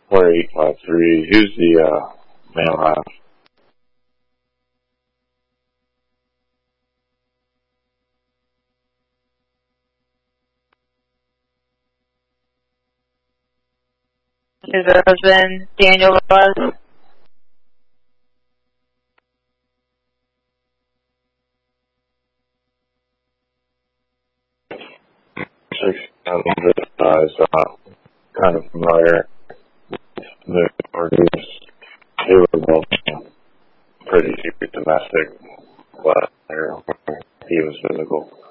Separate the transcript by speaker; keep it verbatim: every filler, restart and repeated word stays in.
Speaker 1: four eight five three. Who's the uh, male half?
Speaker 2: Is her husband Daniel Ross?
Speaker 1: Six hundred size. Uh, kind of familiar with the organs. They were both pretty domestic, but he was physical.